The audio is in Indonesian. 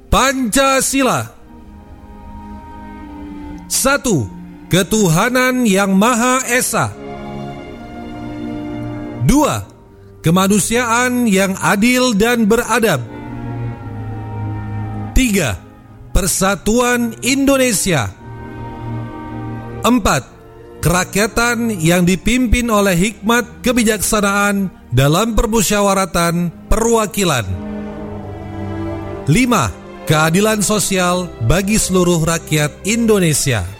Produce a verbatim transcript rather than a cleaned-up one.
Pancasila. Satu. Ketuhanan yang Maha Esa. Dua. Kemanusiaan yang adil dan beradab. Tiga. Persatuan Indonesia. Empat. Kerakyatan yang dipimpin oleh hikmat kebijaksanaan dalam permusyawaratan perwakilan. Lima. Keadilan sosial bagi seluruh rakyat Indonesia.